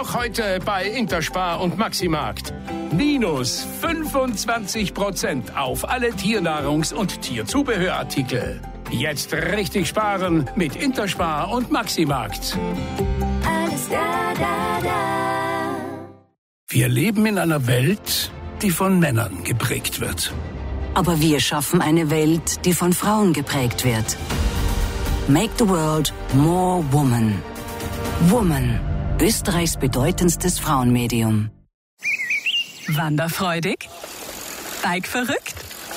Noch heute bei Interspar und Maximarkt. Minus 25% auf alle Tiernahrungs- und Tierzubehörartikel. Jetzt richtig sparen mit Interspar und Maximarkt. Alles da. Wir leben in einer Welt, die von Männern geprägt wird. Aber wir schaffen eine Welt, die von Frauen geprägt wird. Make the world more woman. Woman, Österreichs bedeutendstes Frauenmedium. Wanderfreudig? Bikeverrückt?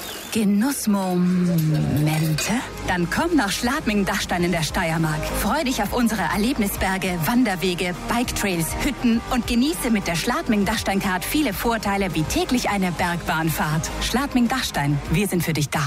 Genussmomente? Dann komm nach Schladming-Dachstein in der Steiermark. Freu dich auf unsere Erlebnisberge, Wanderwege, Biketrails, Hütten und genieße mit der Schladming-Dachstein-Card viele Vorteile wie täglich eine Bergbahnfahrt. Schladming-Dachstein, wir sind für dich da.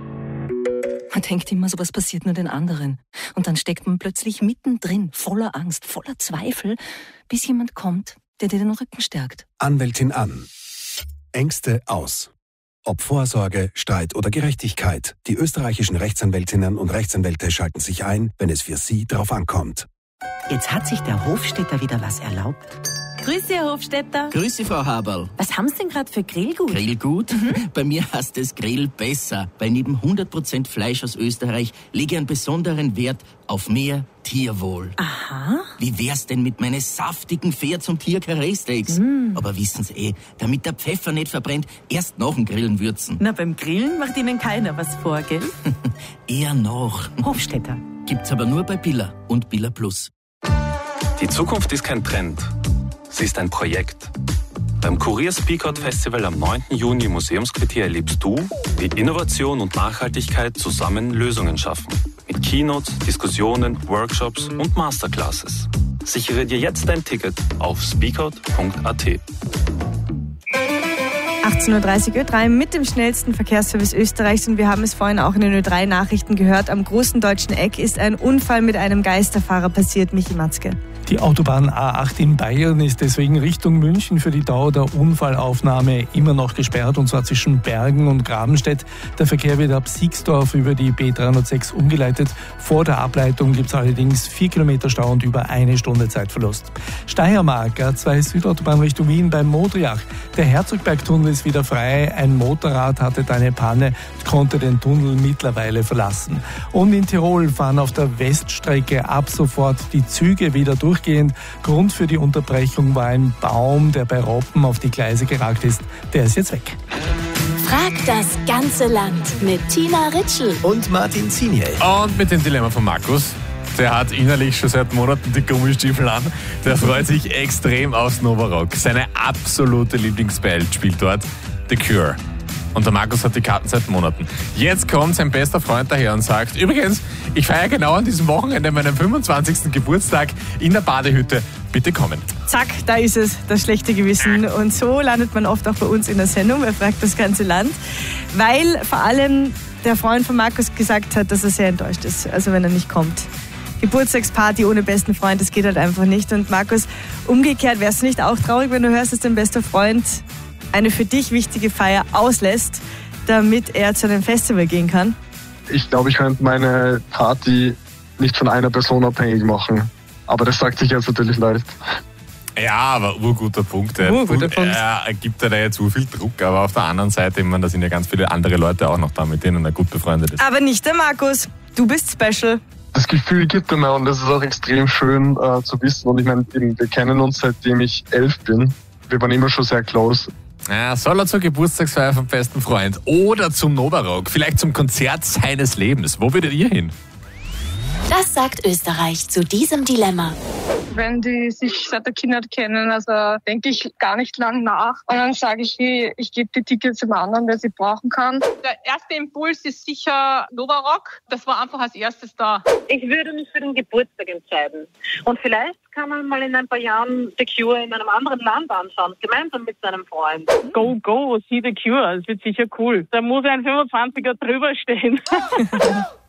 Man denkt immer, sowas passiert nur den anderen. Und dann steckt man plötzlich mittendrin, voller Angst, voller Zweifel, bis jemand kommt, der dir den Rücken stärkt. Anwältin an. Ängste aus. Ob Vorsorge, Streit oder Gerechtigkeit, die österreichischen Rechtsanwältinnen und Rechtsanwälte schalten sich ein, wenn es für sie drauf ankommt. Jetzt hat sich der Hofstädter wieder was erlaubt. Grüße, Herr Hofstädter. Grüße, Frau Haberl. Was haben Sie denn gerade für Grillgut? Grillgut? Bei mir heißt es Grill besser, weil neben 100% Fleisch aus Österreich lege ich einen besonderen Wert auf mehr Tierwohl. Aha. Wie wär's denn mit meinen saftigen Pferd- und Tier-Karree-Steaks? Aber wissen Sie damit der Pfeffer nicht verbrennt, erst nach dem Grillen würzen. Na, beim Grillen macht Ihnen keiner was vor, gell? Eher noch. Hofstädter. Gibt's aber nur bei Billa und Billa Plus. Die Zukunft ist kein Trend. Sie ist ein Projekt. Beim Kurier Speakout Festival am 9. Juni im Museumsquartier erlebst du, wie Innovation und Nachhaltigkeit zusammen Lösungen schaffen. Mit Keynotes, Diskussionen, Workshops und Masterclasses. Sichere dir jetzt dein Ticket auf speakout.at. 18.30 Uhr Ö3 mit dem schnellsten Verkehrsservice Österreichs und wir haben es vorhin auch in den Ö3-Nachrichten gehört. Am großen deutschen Eck ist ein Unfall mit einem Geisterfahrer passiert. Michi Matzke. Die Autobahn A8 in Bayern ist deswegen Richtung München für die Dauer der Unfallaufnahme immer noch gesperrt, und zwar zwischen Bergen und Grabenstedt. Der Verkehr wird ab Siegsdorf über die B306 umgeleitet. Vor der Ableitung gibt es allerdings 4 Kilometer Stau und über 1 Stunde Zeitverlust. Steiermark, A2 Südautobahn Richtung Wien beim Modriach. Der Herzogbergtunnel ist wieder frei. Ein Motorrad hatte eine Panne, konnte den Tunnel mittlerweile verlassen. Und in Tirol fahren auf der Weststrecke ab sofort die Züge wieder durchgehend. Grund für die Unterbrechung war ein Baum, der bei Roppen auf die Gleise geragt ist. Der ist jetzt weg. Frag das ganze Land mit Tina Ritschl und Martin Ziniel. Und mit dem Dilemma von Markus. Der hat innerlich schon seit Monaten die Gummistiefel an. Der freut sich extrem aufs Novarock. Seine absolute Lieblingsband spielt dort The Cure. Und der Markus hat die Karten seit Monaten. Jetzt kommt sein bester Freund daher und sagt, übrigens, ich feiere genau an diesem Wochenende meinen 25. Geburtstag in der Badehütte. Bitte kommen. Zack, da ist es, das schlechte Gewissen. Und so landet man oft auch bei uns in der Sendung. Wer fragt das ganze Land? Weil vor allem der Freund von Markus gesagt hat, dass er sehr enttäuscht ist, also wenn er nicht kommt. Geburtstagsparty ohne besten Freund, das geht halt einfach nicht. Und Markus, umgekehrt, wärst du nicht auch traurig, wenn du hörst, dass dein bester Freund eine für dich wichtige Feier auslässt, damit er zu einem Festival gehen kann? Ich glaube, ich könnte meine Party nicht von einer Person abhängig machen. Aber das sagt sich jetzt natürlich leicht. Ja, aber urguter Punkt. Er gibt da jetzt viel Druck, aber auf der anderen Seite, da sind ja ganz viele andere Leute auch noch da, mit denen er gut befreundet ist. Aber nicht der Markus. Du bist special. Das Gefühl gibt er mir und das ist auch extrem schön zu wissen. Und ich meine, wir kennen uns seitdem ich 11 bin. Wir waren immer schon sehr close. Ja, soll er zur Geburtstagsfeier vom besten Freund oder zum Novarock, vielleicht zum Konzert seines Lebens? Wo würdet ihr hin? Das sagt Österreich zu diesem Dilemma. Wenn die sich seit der Kindheit kennen, also denke ich gar nicht lang nach. Und dann sage ich, ich gebe die Tickets dem anderen, der sie brauchen kann. Der erste Impuls ist sicher Novarock. Das war einfach als erstes da. Ich würde mich für den Geburtstag entscheiden. Und vielleicht kann man mal in ein paar Jahren The Cure in einem anderen Land anschauen, gemeinsam mit seinem Freund. Go, see The Cure. Das wird sicher cool. Da muss ein 25er drüber stehen.